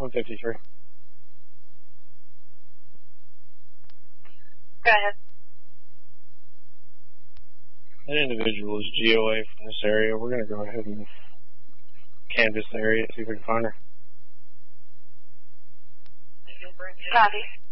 153. Go ahead. That individual is GOA from this area. We're going to go ahead and canvass the area, see if we can find her. Copy.